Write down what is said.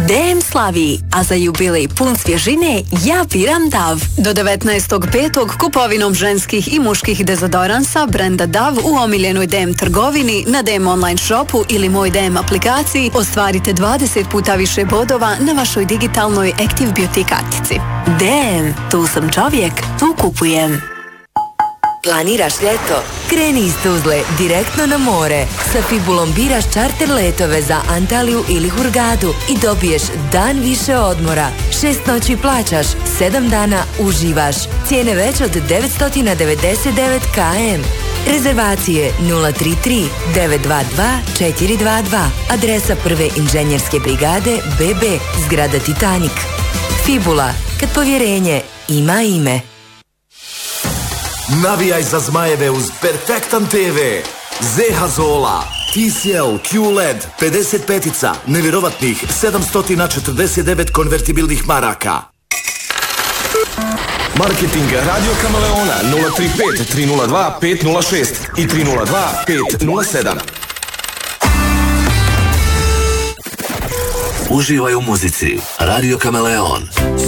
DM slavi, a za jubilej pun svježine ja biram Dav. Do 19.5. kupovinom ženskih i muških dezodoransa brenda Dav u omiljenoj DM trgovini, na DM online shopu ili moj DM aplikaciji ostvarite 20 puta više bodova na vašoj digitalnoj Active Beauty kartici. DM, tu sam čovjek, tu kupujem. Planiraš ljeto? Kreni iz Tuzle direktno na more. Sa Fibulom biraš čarter letove za Antaliju ili Hurgadu i dobiješ dan više odmora. 6 noći plaćaš, 7 dana uživaš. Cijene već od 999 km. Rezervacije 033 922 422. Adresa Prve inženjerske brigade BB, zgrada Titanik. Fibula, kad povjerenje ima ime. Navijaj za Zmajeve uz Perfektan TV. ZH Zola, TCL, QLED, 55-ica, nevjerovatnih 749 konvertibilnih maraka. Marketing Radio Kameleona 035 302 506 i 302 507. Uživaj u muzici. Radio Kameleon.